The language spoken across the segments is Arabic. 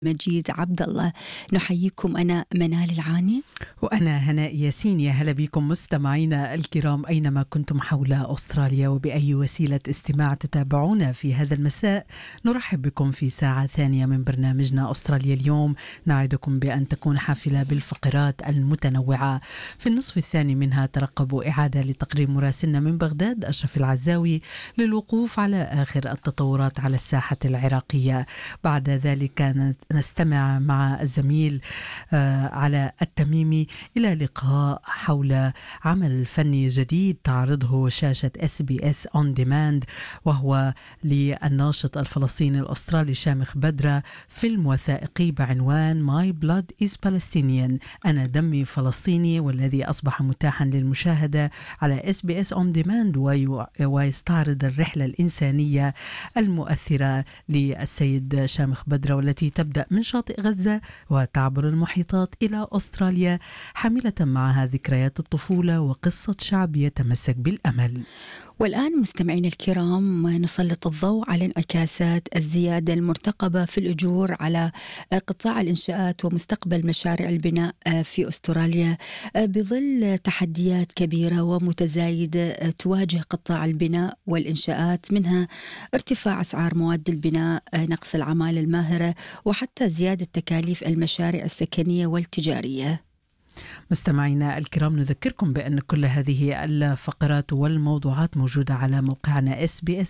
مجيد عبد الله. نحييكم، أنا منال العاني وأنا هناء ياسين. يا هلا بكم مستمعينا الكرام أينما كنتم حول أستراليا وبأي وسيلة استماع تتابعونا في هذا المساء. نرحب بكم في ساعة ثانية من برنامجنا أستراليا اليوم. نعدكم بأن تكون حافلة بالفقرات المتنوعة. في النصف الثاني منها ترقبوا إعادة لتقرير مراسلنا من بغداد أشرف العزاوي للوقوف على آخر التطورات على الساحة العراقية. بعد ذلك نستمع مع الزميل على التميمي إلى لقاء حول عمل فني جديد تعرضه شاشة SBS On Demand، وهو للناشط الفلسطيني الأسترالي شامخ بدرة، فيلم وثائقي بعنوان My Blood is Palestinian، أنا دمي فلسطيني، والذي أصبح متاحا للمشاهدة على SBS On Demand، ويستعرض الرحلة الإنسانية المؤثرة للسيد شامخ بدرة، والتي تبدأ من شاطئ غزة وتعبر المحيطات إلى أستراليا، حاملة معها ذكريات الطفولة وقصة شعب يتمسك بالأمل. والآن مستمعين الكرام نسلط الضوء على انعكاسات الزيادة المرتقبة في الأجور على قطاع الإنشاءات ومستقبل مشاريع البناء في أستراليا، بظل تحديات كبيرة ومتزايدة تواجه قطاع البناء والإنشاءات، منها ارتفاع أسعار مواد البناء، نقص العمالة الماهرة، وحتى زيادة تكاليف المشاريع السكنية والتجارية. مستمعينا الكرام، نذكركم بأن كل هذه الفقرات والموضوعات موجودة على موقعنا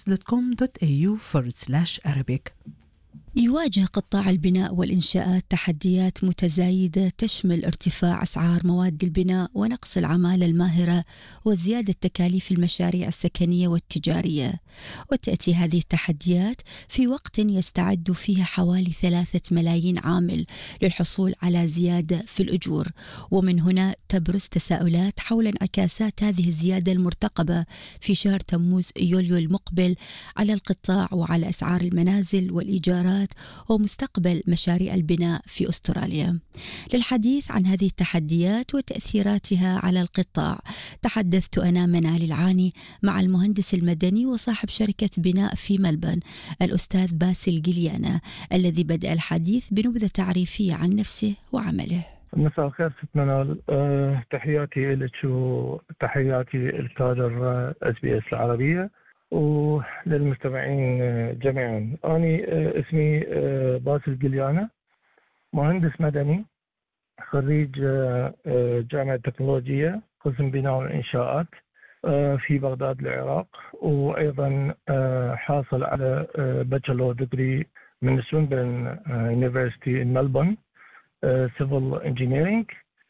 sbs.com.au/Arabic. يواجه قطاع البناء والإنشاءات تحديات متزايدة تشمل ارتفاع أسعار مواد البناء ونقص العمالة الماهرة وزيادة تكاليف المشاريع السكنية والتجارية. وتأتي هذه التحديات في وقت يستعد فيه حوالي 3 ملايين عامل للحصول على زيادة في الأجور، ومن هنا تبرز تساؤلات حول انعكاسات هذه الزيادة المرتقبة في شهر تموز يوليو المقبل على القطاع وعلى أسعار المنازل والإيجارات ومستقبل مشاريع البناء في أستراليا. للحديث عن هذه التحديات وتأثيراتها على القطاع تحدثت أنا منال العاني مع المهندس المدني وصاحب شركة بناء في ملبن الأستاذ باسل جليانا، الذي بدأ الحديث بنبذة تعريفية عن نفسه وعمله. مساء الخير ست منال، تحياتي لك وتحياتي الكادر SBS العربية وللمستمعين جميعا. أنا اسمي باسل جليانا، مهندس مدني، خريج جامعة تكنولوجية قسم بناء والإنشاءات في بغداد العراق، وأيضا حاصل على باتشلور ديجري من سوينبرن يونيفرسيتي ملبون سيفل انجينيرينج،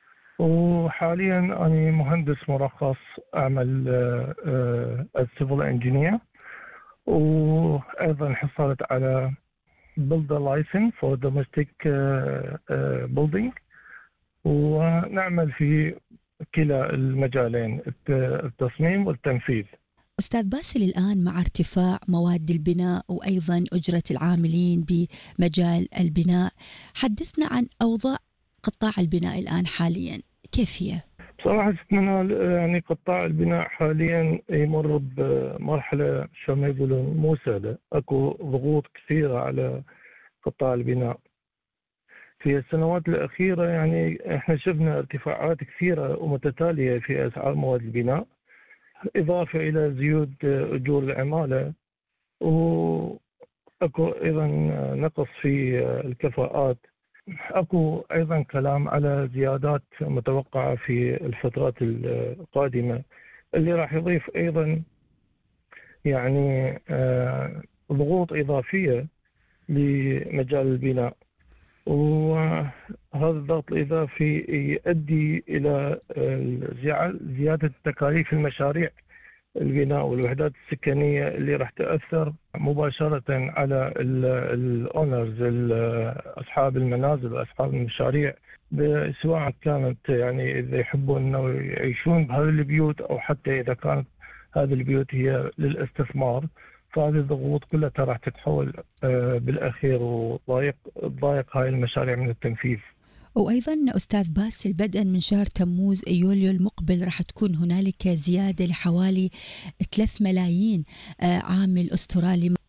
وحاليا أنا مهندس مرخص أعمل السيفل انجينير، وأيضا حصلت على builder license for domestic building، ونعمل في كلا المجالين التصميم والتنفيذ. أستاذ باسل، الآن مع ارتفاع مواد البناء وأيضا أجرة العاملين بمجال البناء، حدثنا عن أوضاع قطاع البناء الآن حاليا، كيف هي؟ بصراحة يعني قطاع البناء حاليا يمر بمرحلة شو ما يقولون مو سهلة، اكو ضغوط كثيرة على قطاع البناء في السنوات الأخيرة. يعني احنا شفنا ارتفاعات كثيرة ومتتالية في أسعار مواد البناء، إضافة إلى زيود أجور العمالة، وأكو أيضا نقص في الكفاءات. أكو أيضا كلام على زيادات متوقعة في الفترات القادمة، اللي راح يضيف أيضا يعني ضغوط إضافية لمجال البناء، وهذا الضغط الإضافي يؤدي إلى زيادة تكاليف المشاريع البناء والوحدات السكنية، اللي راح تأثر مباشرة على الأونرز، أصحاب المنازل وأصحاب المشاريع، سواء كانت يعني إذا يحبون أنه يعيشون بهذه البيوت أو حتى إذا كانت هذه البيوت هي للاستثمار. فهذه الضغوط كلها راح تتحول بالأخير وتضايق هاي المشاريع من التنفيذ. وأيضا أستاذ باسل، بدءا من شهر تموز يوليو المقبل راح تكون هنالك زيادة لحوالي 3 ملايين عامل أسترالي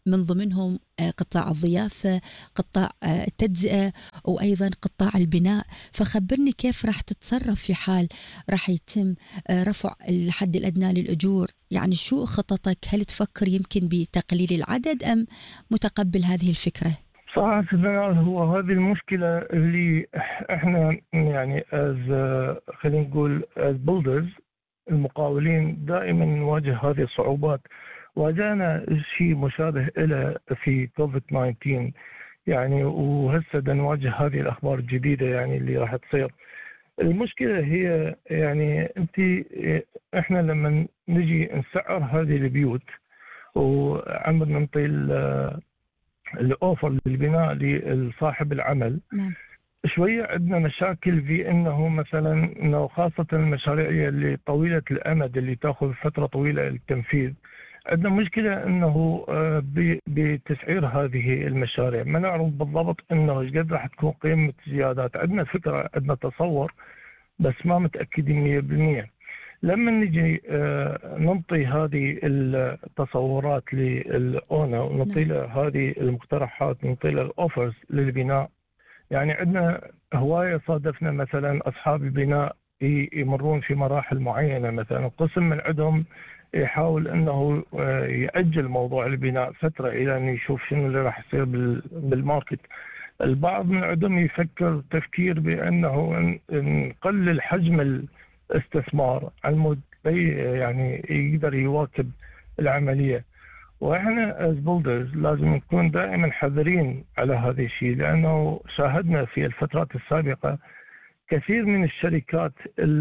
من ضمنهم قطاع الضيافة، قطاع التجزئة، وأيضا قطاع البناء. فخبرني كيف راح تتصرف في حال راح يتم رفع الحد الأدنى للأجور؟ يعني شو خططك؟ هل تفكر يمكن بتقليل العدد أم متقبل هذه الفكرة؟ صراحة هو هذه المشكلة اللي احنا يعني خلينا نقول as builders المقاولين دائما نواجه هذه الصعوبات. واجهنا شيء مشابه له في كوفيد 19 يعني، وهسه نواجه هذه الأخبار الجديدة يعني اللي راح تصير. المشكلة هي يعني احنا لما نجي نسعر هذه البيوت وعمر ننطي الأوفر للبناء لصاحب العمل، نعم. شوية عندنا مشاكل في انه مثلا انه خاصة المشاريع اللي طويلة الامد اللي تاخذ فترة طويلة للتنفيذ، عندنا مشكلة انه بتسعير هذه المشاريع ما نعرف بالضبط انه ايش قد راح تكون قيمة الزيادات. عندنا فكرة، عندنا تصور، بس ما متأكدين 100%. لما نجي ننطي هذه التصورات للأونا ونعطي له هذه المقترحات، نعطي له الأوفرز للبناء، يعني عندنا هواية صادفنا مثلا أصحاب البناء يمرون في مراحل معينة. مثلا قسم من عندهم يحاول أنه يأجل موضوع البناء فترة إلى أن يشوف شنو اللي راح يصير بالماركت. البعض من عندهم يفكر تفكير بأنه نقلل حجم الاستثمار على مود يعني يقدر يواكب العملية. واحنا as builders لازم نكون دائما حذرين على هذا الشيء، لانه شاهدنا في الفترات السابقة كثير من الشركات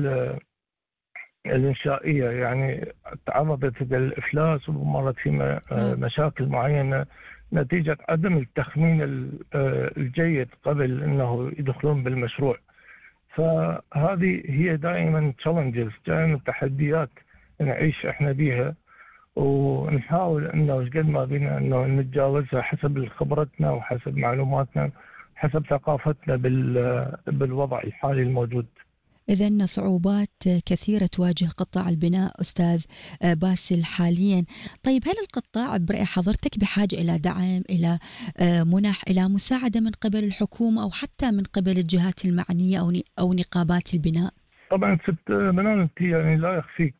الإنشائية يعني تعرضت للإفلاس ومرت في مشاكل معينة نتيجة عدم التخمين الجيد قبل أنه يدخلون بالمشروع. فهذه هي دائما challenges، دائما تحديات نعيش احنا بيها، ونحاول انه قد ما بينا انه نتجاوزها حسب خبرتنا وحسب معلوماتنا، حسب ثقافتنا بالوضع الحالي الموجود. إذن صعوبات كثيرة تواجه قطاع البناء أستاذ باسل حاليا. طيب هل القطاع برأي حضرتك بحاجة إلى دعم، إلى منح، إلى مساعدة من قبل الحكومة أو حتى من قبل الجهات المعنية أو نقابات البناء؟ طبعا ست منال، انت يعني لا يخفيك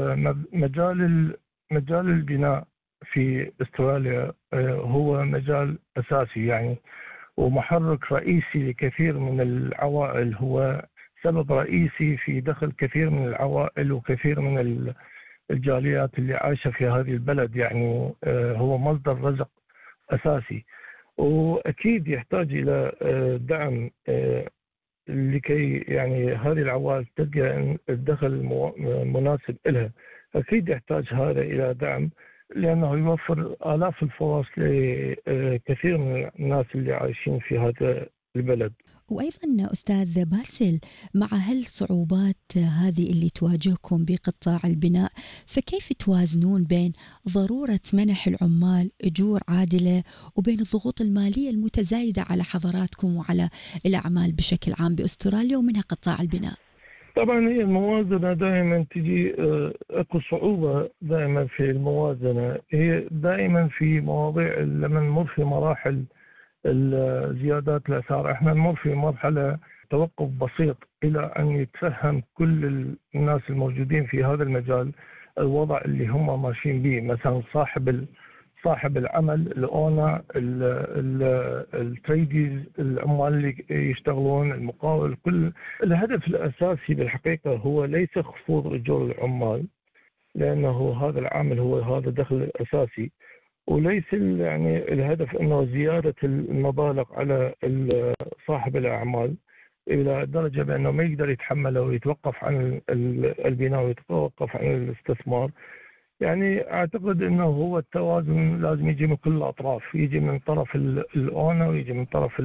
مجال البناء في استراليا هو مجال أساسي يعني، ومحرك رئيسي لكثير من العوائل، هو سبب رئيسي في دخل كثير من العوائل وكثير من الجاليات اللي عايشة في هذه البلد. يعني هو مصدر رزق أساسي، وأكيد يحتاج إلى دعم لكي يعني هذه العوائل تلقى الدخل المناسب لها. أكيد يحتاج هذا إلى دعم، لأنه يوفر آلاف الفرص لكثير من الناس اللي عايشين في هذا البلد. وأيضا أستاذ باسل، مع هالصعوبات هذه اللي تواجهكم بقطاع البناء، فكيف توازنون بين ضرورة منح العمال أجور عادلة وبين الضغوط المالية المتزايدة على حضراتكم وعلى الأعمال بشكل عام بأستراليا ومنها قطاع البناء؟ طبعا هي الموازنة دائما تجي اكو صعوبة دائما في الموازنة. هي دائما في مواضيع لما نمر في مراحل زيادات الأسعار، احنا نمر في مرحلة توقف بسيط إلى أن يتفهم كل الناس الموجودين في هذا المجال الوضع اللي هم ماشيين به. مثلا صاحب العمل، الأونا، التريديز، العمال اللي يشتغلون، المقاول، كل الهدف الأساسي بالحقيقة هو ليس خفوض أجور العمال، لأنه هذا العامل هو هذا دخل الأساسي، وليس يعني الهدف انه زياده المبالغ على صاحب الاعمال الى درجه بانه ما يقدر يتحمله ويتوقف عن البناء ويتوقف عن الاستثمار. يعني اعتقد انه هو التوازن لازم يجي من كل الاطراف، يجي من طرف الاونا ويجي من طرف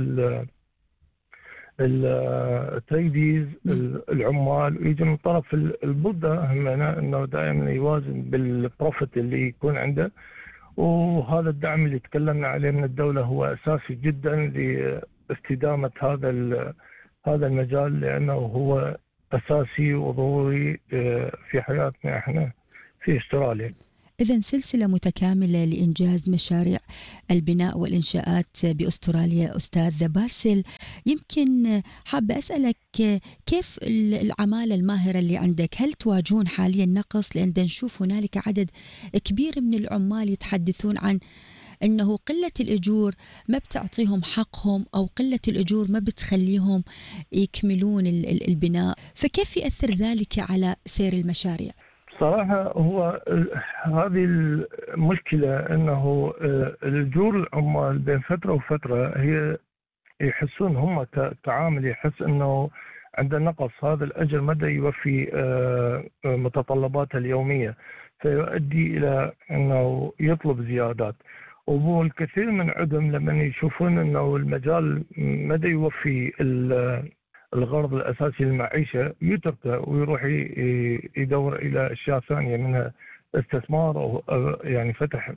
التريديز العمال، ويجي من طرف البودة همنا انه دائما يوازن بالبروفيت اللي يكون عنده. وهذا الدعم اللي تكلمنا عليه من الدولة هو أساسي جدا لاستدامة هذا المجال، لأنه هو أساسي وضروري في حياتنا احنا في استراليا. إذن سلسلة متكاملة لإنجاز مشاريع البناء والإنشاءات بأستراليا. أستاذ باسل، يمكن حابة أسألك كيف العمالة الماهرة اللي عندك؟ هل تواجهون حاليا نقص؟ لأن نشوف هنالك عدد كبير من العمال يتحدثون عن أنه قلة الأجور ما بتعطيهم حقهم، أو قلة الأجور ما بتخليهم يكملون البناء، فكيف يأثر ذلك على سير المشاريع؟ صراحة هو هذه المشكلة أنه الأجور العمال بين فترة وفترة هي يحسون هم كعامل يحس أنه عنده نقص، هذا الأجر مدى يوفي متطلباته اليومية، فيؤدي إلى أنه يطلب زيادات. والكثير من عدم لما يشوفون أنه المجال مدى يوفي الغرض الأساسي للمعيشة يتركه ويروح يدور إلى أشياء ثانية، منها استثمار أو يعني فتح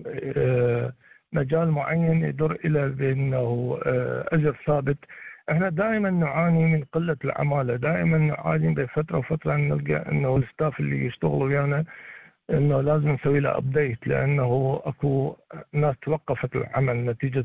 مجال معين يدور إلى بأنه أجر ثابت. احنا دائما نعاني من قلة العمالة، دائما نعاني بفترة وفترة نلقى أنه الستاف اللي يشتغلوا ويانا انه لازم نسوي له ابديت، لانه اكو ناس توقفت العمل نتيجه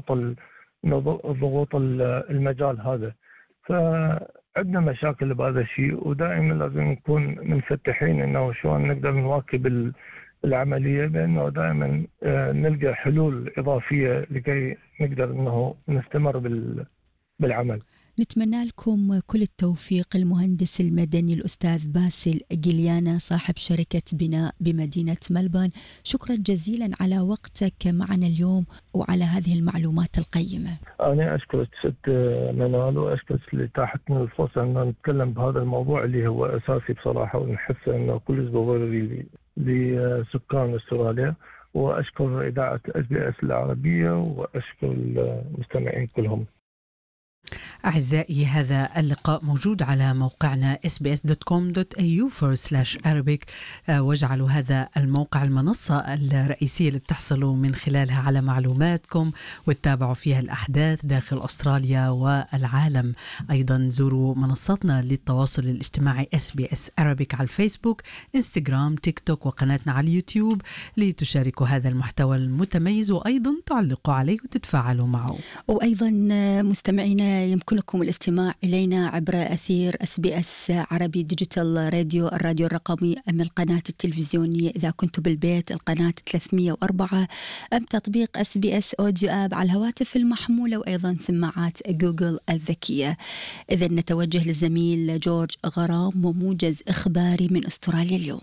ضغوط المجال هذا. فعندنا مشاكل بهذا الشيء، ودائما لازم نكون منفتحين انه شلون نقدر نواكب العمليه، بانه دائما نلقى حلول اضافيه لكي نقدر انه نستمر بالعمل. نتمنى لكم كل التوفيق. المهندس المدني الأستاذ باسل جيليانا، صاحب شركة بناء بمدينة ملبورن، شكرا جزيلا على وقتك معنا اليوم وعلى هذه المعلومات القيمة. أنا أشكرك ست منال، وأشكرك لإتاحتنا الفرصة أن نتكلم بهذا الموضوع اللي هو أساسي بصراحة، ونحس أنه كل ضروري لسكان أستراليا. وأشكر إذاعة SBS العربية، وأشكر المستمعين كلهم. أعزائي، هذا اللقاء موجود على موقعنا sbs.com.au/Arabic. واجعلوا هذا الموقع المنصة الرئيسية اللي بتحصلوا من خلالها على معلوماتكم وتتابعوا فيها الأحداث داخل أستراليا والعالم. أيضا زوروا منصتنا للتواصل الاجتماعي SBS Arabic على الفيسبوك، إنستغرام، تيك توك، وقناتنا على اليوتيوب لتشاركوا هذا المحتوى المتميز، وأيضا تعلقوا عليه وتتفاعلوا معه. وأيضا مستمعينا يمكنكم الاستماع إلينا عبر أثير SBS عربي ديجيتال راديو، الراديو الرقمي، أم القناة التلفزيونية إذا كنتم بالبيت القناة 304، أم تطبيق SBS أوديو آب على الهواتف المحمولة، وأيضا سماعات جوجل الذكية. إذا نتوجه للزميل جورج غرام وموجز إخباري من أستراليا اليوم.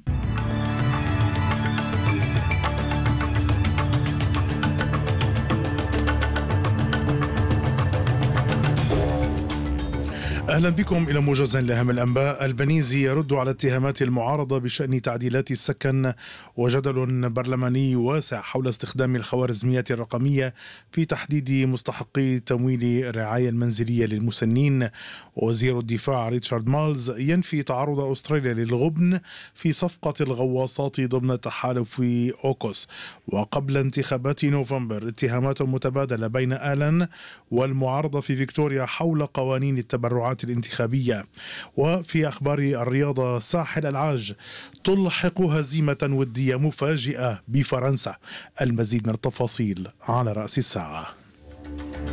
أهلا بكم إلى موجز لأهم الأنباء. البنيزي يرد على اتهامات المعارضة بشأن تعديلات السكن، وجدل برلماني واسع حول استخدام الخوارزميات الرقمية في تحديد مستحقي تمويل الرعاية المنزلية للمسنين. وزير الدفاع ريتشارد مالز ينفي تعرض أستراليا للغبن في صفقة الغواصات ضمن تحالف أوكوس. وقبل انتخابات نوفمبر اتهامات متبادلة بين آلان والمعارضة في فيكتوريا حول قوانين التبرعات الانتخابية. وفي أخبار الرياضة، ساحل العاج تلحق هزيمة ودية مفاجئة بفرنسا. المزيد من التفاصيل على رأس الساعة.